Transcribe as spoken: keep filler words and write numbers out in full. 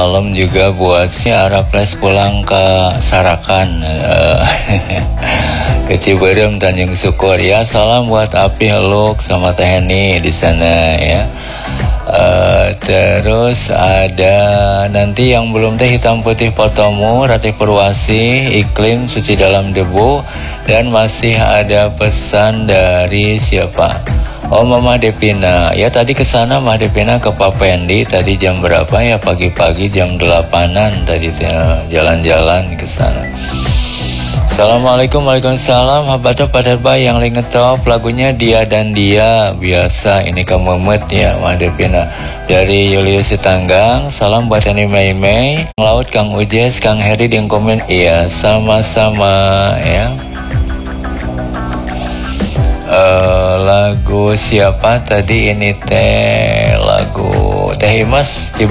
malam juga buat si Araples pulang ke Sarakan, ke Ciberem Tanjung Syukur ya. Salam buat Api Heluk sama Teh Heni di sana ya. Uh, terus ada nanti yang belum teh hitam putih potomu Ratih Purwasi iklim suci dalam debu, dan masih ada pesan dari siapa? Oh, Mama Depina. Ya tadi kesana Mama Depina ke Pak Pendi tadi jam berapa ya? Pagi-pagi jam delapanan tadi jalan-jalan ke sana. Assalamualaikum, waalaikumsalam. Habato Paderba yang lagi ngetop lagunya Dia dan Dia. Biasa ini kamu met ya Mama Depina. Dari Julius Sitanggang. Salam buat Ani Mei Mei, Laut, Kang Ujes, Kang Heri di komen. Iya, sama-sama ya. Uh, lagu siapa tadi ini teh? Lagu Teh Imas